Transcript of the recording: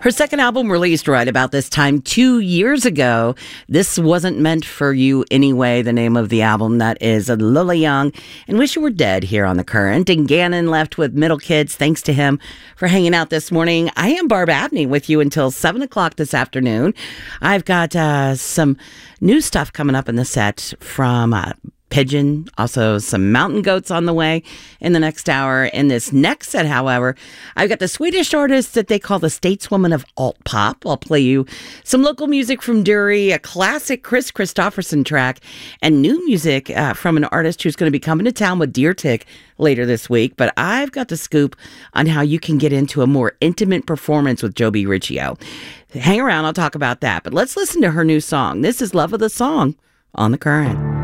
Her second album released right about this time 2 years ago. This Wasn't Meant for You Anyway, the name of the album. That is Lola Young and Wish You Were Dead here on The Current. And Gannon left with Middle Kids. Thanks to him for hanging out this morning. I am Barb Abney with you until 7 o'clock this afternoon. I've got some new stuff coming up in the set from Pigeon, also some Mountain Goats on the way in the next hour. In this next set, however, I've got the Swedish artist that they call the Stateswoman of Alt Pop. I'll play you some local music from Dury, a classic Chris Christopherson track, and new music from an artist who's going to be coming to town with Deer Tick later this week. But I've got the scoop on how you can get into a more intimate performance with Joby Riccio. Hang around, I'll talk about that. But let's listen to her new song. This is Love of the Song on The Current.